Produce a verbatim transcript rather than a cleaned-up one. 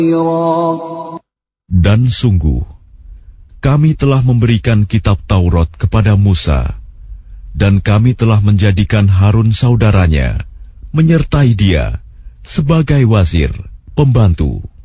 Dan sungguh, kami telah memberikan kitab Taurat kepada Musa, dan kami telah menjadikan Harun saudaranya, menyertai dia sebagai wazir, pembantu.